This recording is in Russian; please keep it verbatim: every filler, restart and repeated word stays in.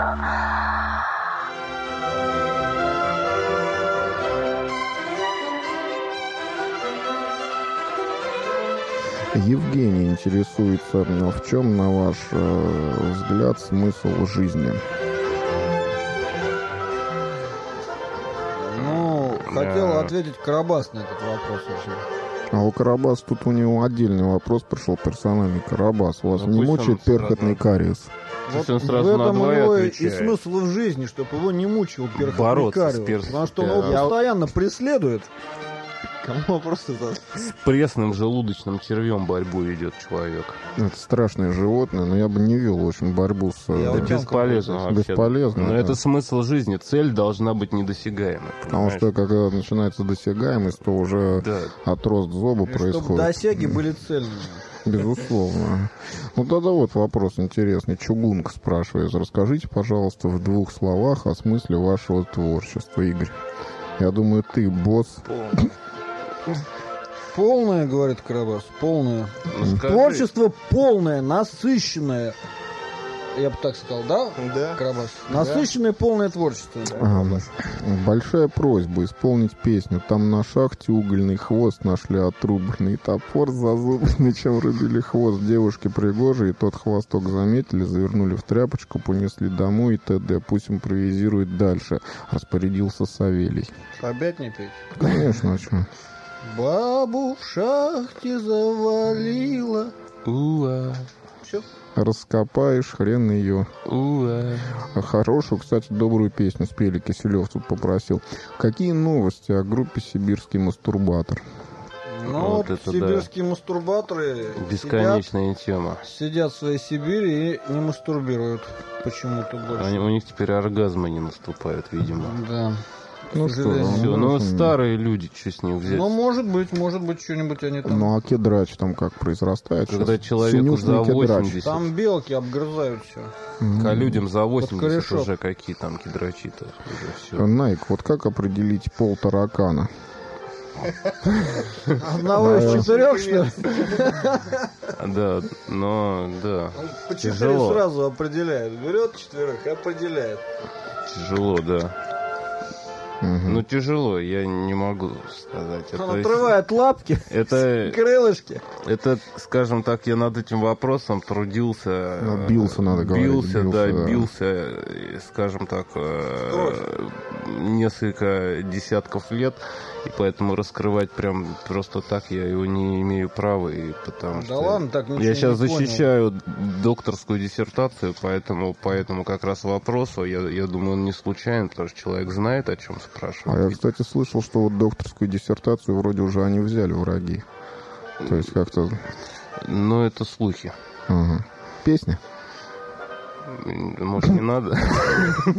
Евгений интересуется, в чем, на ваш э, взгляд, смысл жизни? Ну, хотел Да. ответить Карабас на этот вопрос очень. А у Карабас тут у него отдельный вопрос пришел, персональный. Карабас, вас Ну, не пусть он мучает перхотный сразу- кариес? Пусть Вот он сразу в на этом у двое него и отвечает. смысл в жизни, чтобы его не мучил перхотный Бороться с кариес. перс- Потому что он его Я- постоянно преследует. Кому просто за... С пресным желудочным червем борьбу ведет человек. Это страшное животное, но я бы не вел, в общем, борьбу с... Я э, Да вот бесполезно вообще. Бесполезно, Но да. это смысл жизни. Цель должна быть недосягаемой. Потому понимаешь? что, когда начинается досягаемость, то уже Да. отрост зоба И чтобы происходит. досяги были цельными. Безусловно. Ну, тогда вот вопрос интересный. Чугунка спрашивает. Расскажите, пожалуйста, в двух словах о смысле вашего творчества, Игорь. Я думаю, ты босс. Полное, говорит Карабас, полное. Ну, скажи. Творчество полное, насыщенное. Я бы так сказал, да, Да. Карабас? Насыщенное полное творчество. А, большая просьба исполнить песню. Там на шахте угольный хвост нашли отрубленный, топор зазубренный, чем рубили хвост девушки пригожей, и тот хвосток заметили, завернули в тряпочку, понесли домой и т.д. Пусть импровизирует дальше, распорядился Савелий. Опять не петь. Конечно, а чё? Бабу в шахте завалила. Уа, Все. Раскопаешь, хрен ее. уа. А хорошую, кстати, добрую песню спели. Киселев тут попросил. Какие новости о группе «Сибирский мастурбатор»? Ну Вот вот, это сибирские мастурбаторы Бесконечная тема. сидят, сидят в своей Сибири и не мастурбируют почему-то больше. Они, у них теперь оргазмы не наступают, видимо. Да. Ну К что, сожалению. ну, Все, ну можем- старые люди, что с них взять? Ну, может быть, может быть, что-нибудь они там... Ну а кедрач там как произрастает? Когда сейчас? человеку Синюшный за кедрач. восемьдесят, Там белки обгрызают все. а людям за восемьдесят корешок. уже какие там кедрачи-то. Уже все. Найк, вот как определить пол таракана? Одного из четырех, что ли? Да, но, да, По четыре Тяжело. сразу определяет. Берет четверых и определяет. тяжело, да. Мгм. Ну, тяжело, я не могу сказать. Он Это, отрывает лапки, это, крылышки. это, скажем так, я над этим вопросом трудился. Ну, бился, надо говорить, Бился, бился, да, да. бился, э, скажем так, э, несколько десятков лет. И поэтому раскрывать прям просто так я его не имею права. И потому Да что ладно, так ничего я не сейчас понял. защищаю докторскую диссертацию, поэтому, поэтому как раз вопросу, я, я думаю, он не случайен, потому что человек знает, о чем А спрашивает. я, кстати, слышал, что вот докторскую диссертацию вроде уже они взяли враги. То есть как-то... Но это слухи. Ага. Песня? Может, не надо?